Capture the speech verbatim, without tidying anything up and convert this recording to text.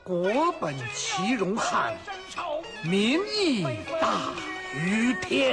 国本齐荣汉，民意大于天。